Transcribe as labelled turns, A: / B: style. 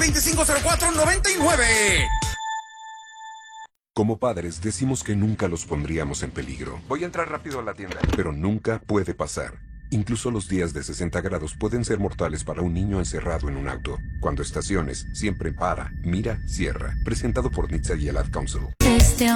A: 2504-99.
B: Como padres decimos que nunca los pondríamos en peligro.
C: Voy a entrar rápido a la tienda.
B: Pero nunca puede pasar. Incluso los días de 60 grados pueden ser mortales para un niño encerrado en un auto. Cuando estaciones, siempre para, mira, cierra. Presentado por NHTSA y el Ad Council.